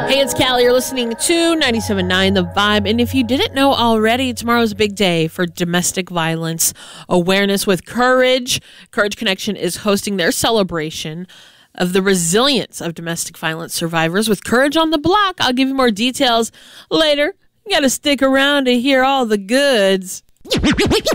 Hey, it's Callie. You're listening to 97.9 The Vibe. And if you didn't know already, tomorrow's a big day for domestic violence awareness with Courage. Courage Connection is hosting their celebration of the resilience of domestic violence survivors with Courage on the Block. I'll give you more details later. You got to stick around to hear all the goods.